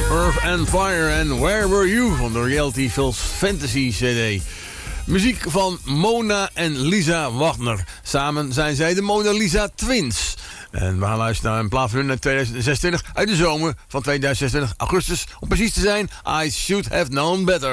Earth and Fire en Where Were You van de Reality Films Fantasy CD. Muziek van Mona en Lisa Wagner. Samen zijn zij de Mona Lisa Twins. En we gaan luisteren naar een plaat van hun uit 2026 uit de zomer van 2026, augustus. Om precies te zijn, I Should Have Known Better.